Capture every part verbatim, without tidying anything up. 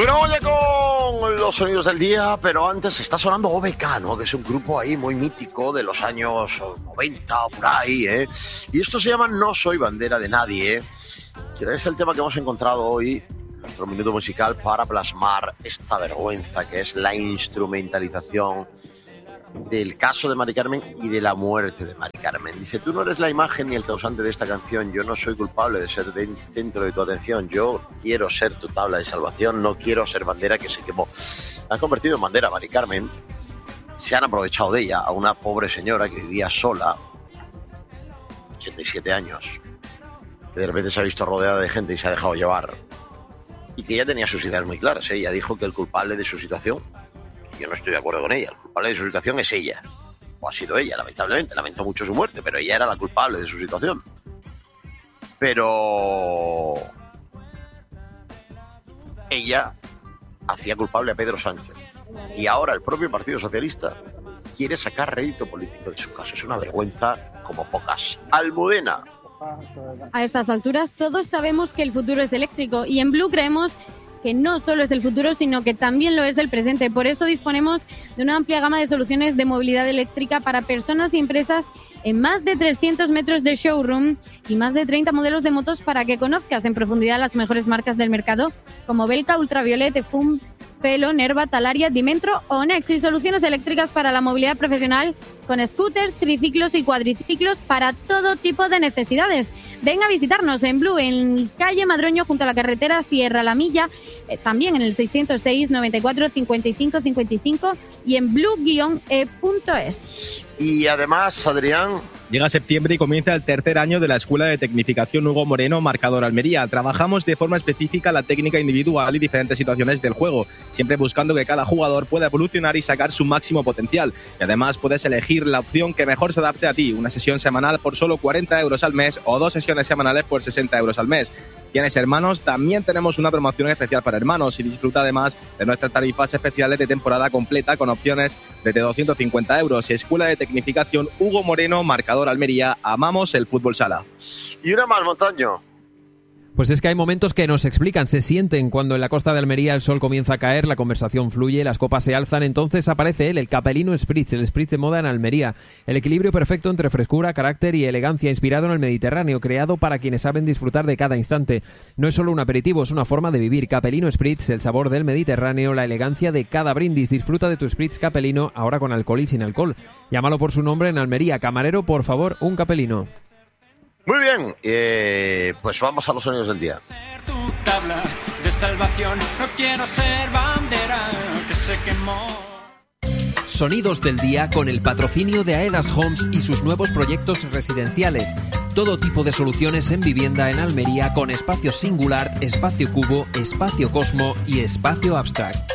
Bueno, vamos ya con los sonidos del día, pero antes está sonando O B K, ¿no? Que es un grupo ahí muy mítico de los años noventa o por ahí, ¿eh? Y esto se llama No Soy Bandera de Nadie, ¿eh? Que es el tema que hemos encontrado hoy, nuestro minuto musical, para plasmar esta vergüenza que es la instrumentalización del caso de Mari Carmen y de la muerte de Mari Carmen. Dice, tú no eres la imagen ni el causante de esta canción, yo no soy culpable de ser de, dentro de tu atención, yo quiero ser tu tabla de salvación, no quiero ser bandera que se quemó. Han convertido en bandera a Mari Carmen, se han aprovechado de ella, a una pobre señora que vivía sola, ochenta y siete años, que de repente se ha visto rodeada de gente y se ha dejado llevar, y que ella tenía sus ideas muy claras, ¿eh? Ella dijo que el culpable de su situación, yo no estoy de acuerdo con ella, el culpable de su situación es ella, o ha sido ella, lamentablemente, lamento mucho su muerte, pero ella era la culpable de su situación. Pero ella hacía culpable a Pedro Sánchez, y ahora el propio Partido Socialista quiere sacar rédito político de su caso. Es una vergüenza como pocas. Almudena. A estas alturas todos sabemos que el futuro es eléctrico, y en Blue creemos que no solo es el futuro, sino que también lo es el presente. Por eso disponemos de una amplia gama de soluciones de movilidad eléctrica para personas y empresas en más de trescientos metros de showroom y más de treinta modelos de motos para que conozcas en profundidad las mejores marcas del mercado, como Belka, Ultraviolette, Fum, Pelo, Nerva, Talaria, Dimentro o Nex, y soluciones eléctricas para la movilidad profesional con scooters, triciclos y cuadriciclos para todo tipo de necesidades. Ven a visitarnos en Blue, en calle Madroño, junto a la carretera Sierra La Milla, eh, también en el seiscientos seis, noventa y cuatro, cincuenta y cinco, cincuenta y cinco y en blue guion e punto es. Y además, Adrián... Llega septiembre y comienza el tercer año de la Escuela de Tecnificación Hugo Moreno, Marcador Almería. Trabajamos de forma específica la técnica individual y diferentes situaciones del juego, siempre buscando que cada jugador pueda evolucionar y sacar su máximo potencial. Y además puedes elegir la opción que mejor se adapte a ti, una sesión semanal por solo cuarenta euros al mes o dos sesiones semanales por sesenta euros al mes. ¿Tienes hermanos? También tenemos una promoción especial para hermanos y disfruta además de nuestras tarifas especiales de temporada completa con opciones desde doscientos cincuenta euros. Escuela de Tecnificación Hugo Moreno, Marcador Almería. Amamos el fútbol sala. Y una más, Montaño. Pues es que hay momentos que nos explican, se sienten cuando en la costa de Almería el sol comienza a caer, la conversación fluye, las copas se alzan, entonces aparece él, el Capelino Spritz, el Spritz de moda en Almería. El equilibrio perfecto entre frescura, carácter y elegancia, inspirado en el Mediterráneo, creado para quienes saben disfrutar de cada instante. No es solo un aperitivo, es una forma de vivir. Capelino Spritz, el sabor del Mediterráneo, la elegancia de cada brindis. Disfruta de tu Spritz Capelino, ahora con alcohol y sin alcohol. Llámalo por su nombre en Almería. Camarero, por favor, un Capelino. Muy bien, eh, pues vamos a los sonidos del día. Tu tabla de salvación, no quiero ser bandera que se quemó. Sonidos del día con el patrocinio de Aedas Homes y sus nuevos proyectos residenciales. Todo tipo de soluciones en vivienda en Almería con espacio singular, espacio cubo, espacio cosmo y espacio abstract.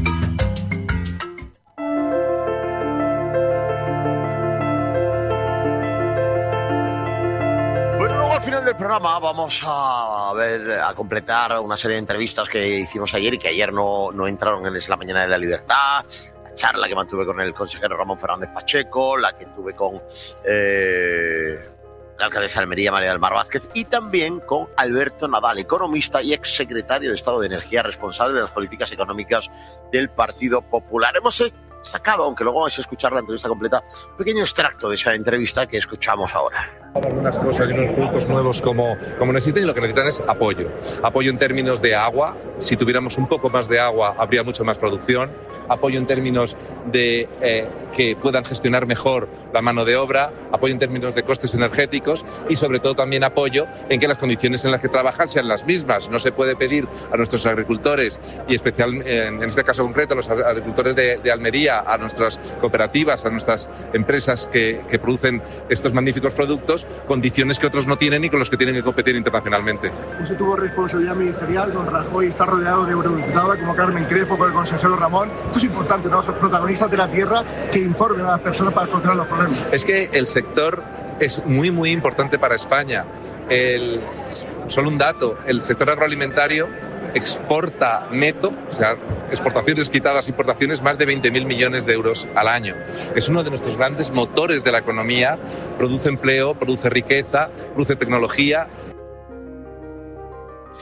Al final del programa vamos a ver, a completar una serie de entrevistas que hicimos ayer y que ayer no, no entraron en Es la Mañana de la Libertad. La charla que mantuve con el consejero Ramón Fernández Pacheco, la que tuve con eh, la alcaldesa de Almería, María del Mar Vázquez, y también con Alberto Nadal, economista y exsecretario de Estado de Energía, responsable de las políticas económicas del Partido Popular. Hemos sacado, aunque luego vais a escuchar la entrevista completa, un pequeño extracto de esa entrevista que escuchamos ahora. Algunas cosas y unos productos nuevos como, como necesitan, y lo que necesitan es apoyo. Apoyo en términos de agua. Si tuviéramos un poco más de agua, habría mucho más producción. Apoyo en términos de eh, que puedan gestionar mejor la mano de obra, apoyo en términos de costes energéticos y sobre todo también apoyo en que las condiciones en las que trabajan sean las mismas. No se puede pedir a nuestros agricultores y especialmente en este caso concreto a los agricultores de, de Almería, a nuestras cooperativas, a nuestras empresas que, que producen estos magníficos productos, condiciones que otros no tienen y con los que tienen que competir internacionalmente. Usted tuvo responsabilidad ministerial con Rajoy, está rodeado de eurodiputadas como Carmen Crespo, con el consejero Ramón. Esto es importante, ¿no? Los protagonistas de la tierra que informen a las personas para solucionar los problemas. Es que el sector es muy, muy importante para España. El, solo un dato, el sector agroalimentario exporta neto, o sea, exportaciones quitadas, importaciones, más de veinte mil millones de euros al año. Es uno de nuestros grandes motores de la economía, produce empleo, produce riqueza, produce tecnología.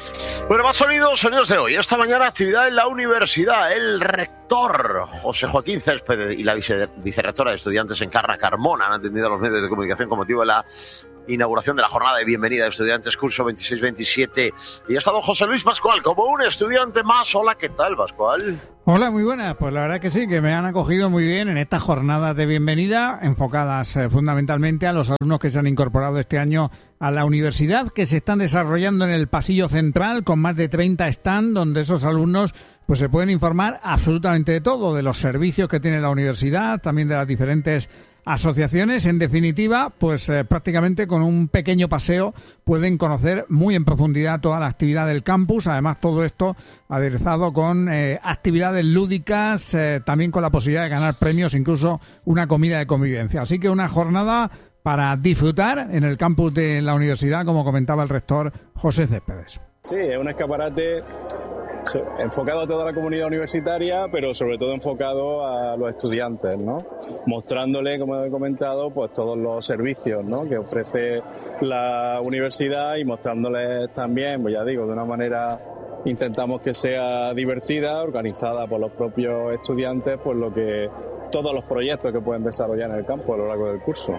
Bueno, más sonidos, sonidos de hoy. Esta mañana actividad en la universidad. El rector José Joaquín Céspedes y la vice, vicerrectora de estudiantes Encarna Carmona han atendido a los medios de comunicación con motivo de la inauguración de la jornada de bienvenida de estudiantes curso veintiséis veintisiete. Y ha estado José Luis Pascual como un estudiante más. Hola, ¿qué tal, Pascual? Hola, muy buenas. Pues la verdad que sí, que me han acogido muy bien en estas jornadas de bienvenida enfocadas eh, fundamentalmente a los alumnos que se han incorporado este año a la universidad, que se están desarrollando en el pasillo central con más de treinta stands donde esos alumnos pues se pueden informar absolutamente de todo, de los servicios que tiene la universidad, también de las diferentes asociaciones. En definitiva, pues eh, prácticamente con un pequeño paseo pueden conocer muy en profundidad toda la actividad del campus. Además, todo esto aderezado con eh, actividades lúdicas, eh, también con la posibilidad de ganar premios, incluso una comida de convivencia. Así que una jornada para disfrutar en el campus de la universidad, como comentaba el rector José Céspedes. Sí, es un escaparate enfocado a toda la comunidad universitaria, pero sobre todo enfocado a los estudiantes, ¿no? Mostrándole, como he comentado, pues todos los servicios, ¿no?, que ofrece la universidad y mostrándoles también, pues ya digo, de una manera intentamos que sea divertida, organizada por los propios estudiantes, pues lo que todos los proyectos que pueden desarrollar en el campo a lo largo del curso.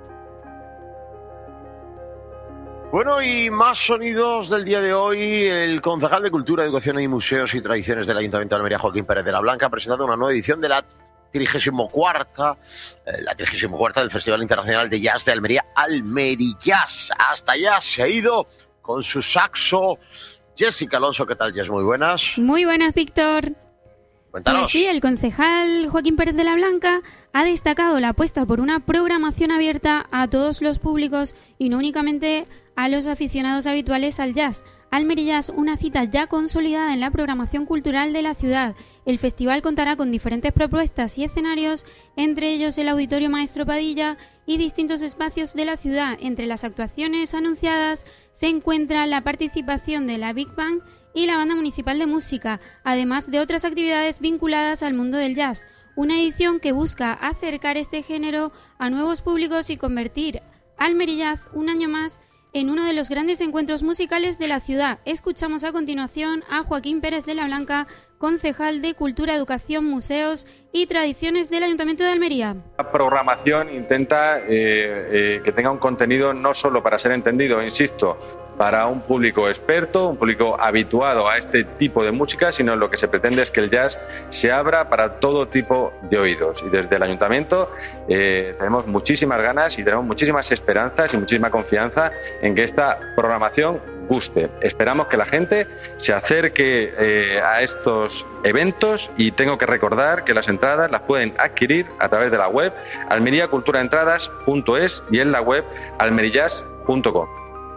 Bueno, y más sonidos del día de hoy. El concejal de Cultura, Educación y Museos y Tradiciones del Ayuntamiento de Almería, Joaquín Pérez de la Blanca, ha presentado una nueva edición de la trigésima cuarta, eh, la trigésima cuarta del Festival Internacional de Jazz de Almería, Almerijazz. Hasta allá se ha ido con su saxo Jessica Alonso. ¿Qué tal, Jess? Muy buenas. Muy buenas, Víctor. Cuéntanos. Pues sí, el concejal Joaquín Pérez de la Blanca ha destacado la apuesta por una programación abierta a todos los públicos y no únicamente a los aficionados habituales al jazz. Almerijazz, una cita ya consolidada en la programación cultural de la ciudad. El festival contará con diferentes propuestas y escenarios, entre ellos el Auditorio Maestro Padilla y distintos espacios de la ciudad. Entre las actuaciones anunciadas se encuentra la participación de la Big Band y la Banda Municipal de Música, además de otras actividades vinculadas al mundo del jazz. Una edición que busca acercar este género a nuevos públicos y convertir Almerijazz un año más en uno de los grandes encuentros musicales de la ciudad. Escuchamos a continuación a Joaquín Pérez de la Blanca, concejal de Cultura, Educación, Museos y Tradiciones del Ayuntamiento de Almería. La programación intenta eh, eh, que tenga un contenido no solo para ser entendido, insisto, para un público experto, un público habituado a este tipo de música, sino lo que se pretende es que el jazz se abra para todo tipo de oídos. Y desde el Ayuntamiento eh, tenemos muchísimas ganas y tenemos muchísimas esperanzas y muchísima confianza en que esta programación guste. Esperamos que la gente se acerque eh, a estos eventos y tengo que recordar que las entradas las pueden adquirir a través de la web almería cultura entradas punto es y en la web almerijazz punto com.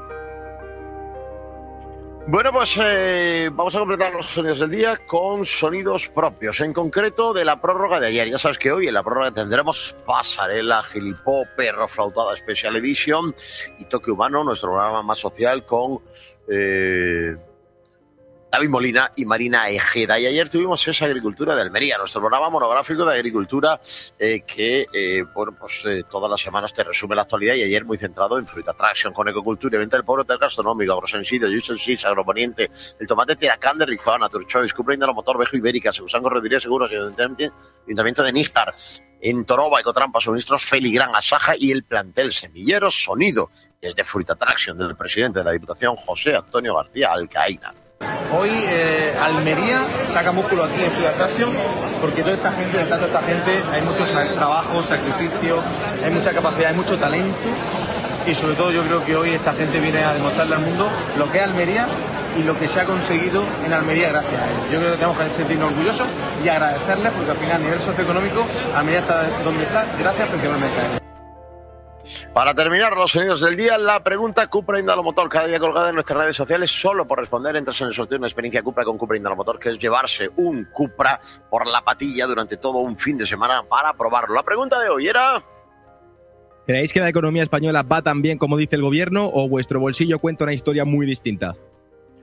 Bueno, pues eh, vamos a completar los sonidos del día con sonidos propios, en concreto de la prórroga de ayer. Ya sabes que hoy en la prórroga tendremos Pasarela, Gilipó, Perro Flautada Special Edition y Toque Humano, nuestro programa más social con eh, David Molina y Marina Ejeda. Y ayer tuvimos esa Agricultura de Almería, nuestro programa monográfico de agricultura eh, que, eh, bueno, pues eh, todas las semanas te resume la actualidad y ayer muy centrado en Fruit Attraction, con ecocultura y venta del pobre hotel gastronómico, Agrosensidio, Usual Seeds, Agroponiente, el tomate Tiracán de Rizón, Nature Choice, Cupra Indalo Motor, Vejo Ibérica, Segusan Correduría Seguros, Ayuntamiento de Níjar, en Toroba, Ecotrampa, Suministros Feligran, Asaja y el plantel Semillero Sonido, desde Fruit Attraction, del presidente de la Diputación, José Antonio García Alcaína. Hoy eh, Almería saca músculo aquí en Fruit Attraction porque toda esta gente, detrás de esta gente, hay mucho trabajo, sacrificio, hay mucha capacidad, hay mucho talento y sobre todo yo creo que hoy esta gente viene a demostrarle al mundo lo que es Almería y lo que se ha conseguido en Almería gracias a ellos. Yo creo que tenemos que sentirnos orgullosos y agradecerles porque al final a nivel socioeconómico Almería está donde está gracias principalmente a ellos. Para terminar los sonidos del día, la pregunta Cupra Indalo Motor, cada día colgada en nuestras redes sociales. Solo por responder entras en el sorteo de una experiencia Cupra con Cupra Indalo Motor, que es llevarse un Cupra por la patilla durante todo un fin de semana para probarlo. La pregunta de hoy era... ¿Creéis que la economía española va tan bien como dice el gobierno o vuestro bolsillo cuenta una historia muy distinta?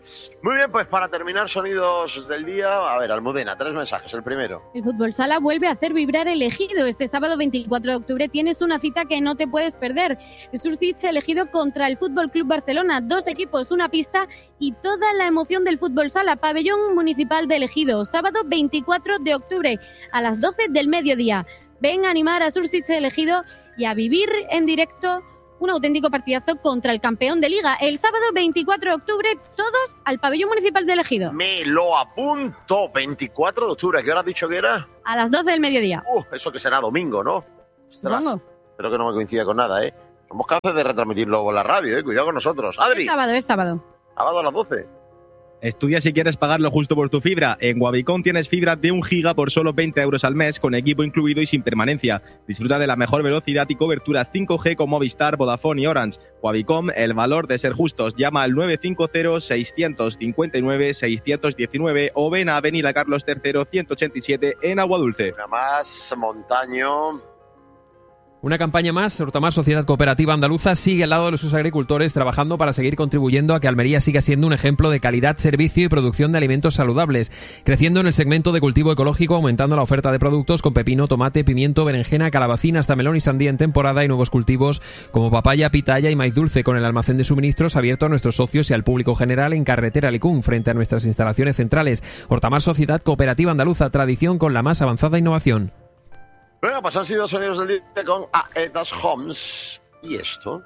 Muy bien, pues para terminar sonidos del día, a ver, Almudena, tres mensajes. El primero. El Fútbol Sala vuelve a hacer vibrar el Ejido. Este sábado veinticuatro de octubre tienes una cita que no te puedes perder. El Surstich elegido contra el Fútbol Club Barcelona. Dos equipos, una pista y toda la emoción del Fútbol Sala. Pabellón Municipal de Ejido. Sábado veinticuatro de octubre a las doce del mediodía. Ven a animar a Surstich elegido y a vivir en directo un auténtico partidazo contra el campeón de Liga. El sábado veinticuatro de octubre, todos al Pabellón Municipal de Ejido. Me lo apunto. veinticuatro de octubre. ¿A qué hora has dicho que era? A las doce del mediodía. Uh, eso que será domingo, ¿no? Ostras, ¿Domingo? Espero que no me coincida con nada, ¿eh? Somos capaces de retransmitirlo en la radio, ¿eh? Cuidado con nosotros. Adri. Es sábado, es sábado. Sábado a las doce. Estudia si quieres pagarlo justo por tu fibra. En Wavicom tienes fibra de un giga por solo veinte euros al mes, con equipo incluido y sin permanencia. Disfruta de la mejor velocidad y cobertura cinco G con Movistar, Vodafone y Orange. Wavicom, el valor de ser justos. Llama al nueve cinco cero, seis cinco nueve, seis uno nueve o ven a Avenida Carlos tercero, ciento ochenta y siete en Aguadulce. Una más, Montaño. Una campaña más, Hortamar Sociedad Cooperativa Andaluza sigue al lado de sus agricultores trabajando para seguir contribuyendo a que Almería siga siendo un ejemplo de calidad, servicio y producción de alimentos saludables, creciendo en el segmento de cultivo ecológico, aumentando la oferta de productos con pepino, tomate, pimiento, berenjena, calabacín, hasta melón y sandía en temporada y nuevos cultivos como papaya, pitaya y maíz dulce, con el almacén de suministros abierto a nuestros socios y al público general en Carretera Licún, frente a nuestras instalaciones centrales. Hortamar Sociedad Cooperativa Andaluza, tradición con la más avanzada innovación. Bueno, pues han sido sonidos del día con Aedas Homes. ¿Y esto?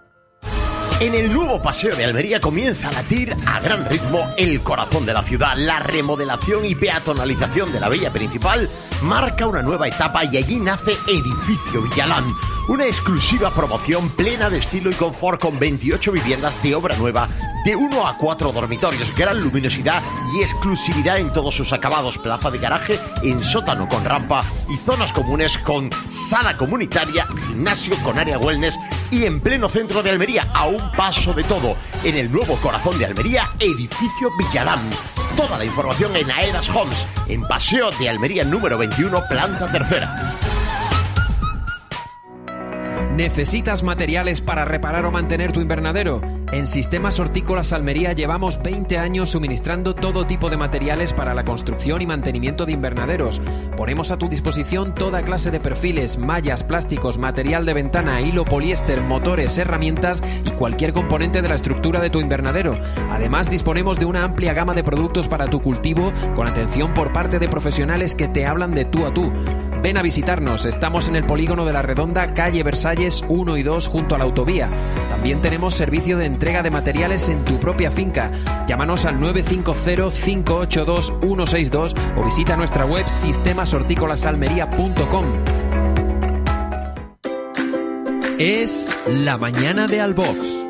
En el nuevo paseo de Almería comienza a latir a gran ritmo el corazón de la ciudad. La remodelación y peatonalización de la vía principal marca una nueva etapa y allí nace Edificio Villalán. Una exclusiva promoción plena de estilo y confort con veintiocho viviendas de obra nueva, de uno a cuatro dormitorios, gran luminosidad y exclusividad en todos sus acabados, plaza de garaje en sótano con rampa y zonas comunes con sala comunitaria, gimnasio con área wellness y en pleno centro de Almería, a un paso de todo, en el nuevo corazón de Almería, Edificio Villalán. Toda la información en Aedas Homes, en Paseo de Almería número veintiuno, planta tercera. ¿Necesitas materiales para reparar o mantener tu invernadero? En Sistemas Hortícolas Almería llevamos veinte años suministrando todo tipo de materiales para la construcción y mantenimiento de invernaderos. Ponemos a tu disposición toda clase de perfiles, mallas, plásticos, material de ventana, hilo, poliéster, motores, herramientas y cualquier componente de la estructura de tu invernadero. Además, disponemos de una amplia gama de productos para tu cultivo, con atención por parte de profesionales que te hablan de tú a tú. Ven a visitarnos, estamos en el Polígono de la Redonda, calle Versalles uno y dos, junto a la autovía. También tenemos servicio de entrega de materiales en tu propia finca. Llámanos al nueve cinco cero, cinco ocho dos, uno seis dos o visita nuestra web sistemas hortícolas almería punto com. Es la mañana de Albox.